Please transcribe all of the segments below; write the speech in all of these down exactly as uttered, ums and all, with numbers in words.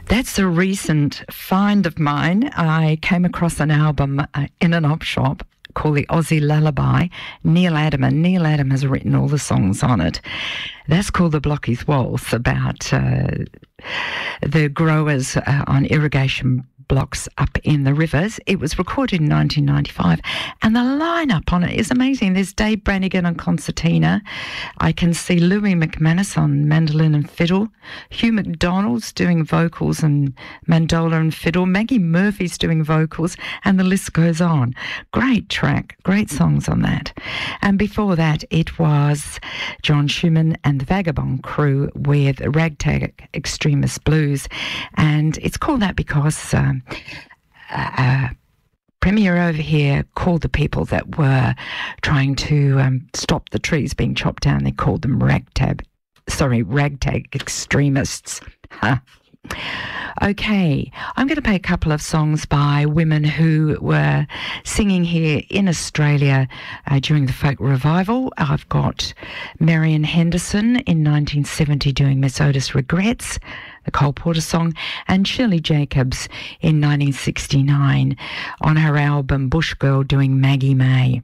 That's a recent find of mine. I came across an album uh, in an op shop called the Aussie Lullaby, Neil Adam, and Neil Adam has written all the songs on it. That's called the Blockies Waltz, about uh, the growers uh, on irrigation blocks up in the rivers. It was recorded in nineteen ninety-five, and the lineup on it is amazing. There's Dave Brannigan on concertina. I can see Louis McManus on mandolin and fiddle. Hugh McDonald's doing vocals and mandola and fiddle. Maggie Murphy's doing vocals, and the list goes on. Great track, great songs on that. And before that, it was John Schumann and the Vagabond Crew with Ragtag Extremist Blues, and it's called that because um, Uh, Premier over here called the people that were trying to um, stop the trees being chopped down, they called them ragtag, sorry, ragtag extremists. Huh. Okay, I'm going to play a couple of songs by women who were singing here in Australia uh, during the folk revival. I've got Marian Henderson in nineteen seventy doing Miss Otis Regrets, the Cole Porter song, and Shirley Jacobs in nineteen sixty-nine on her album Bush Girl doing Maggie May.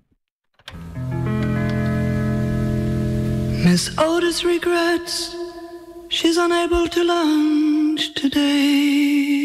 Miss Otis regrets she's unable to lunch today.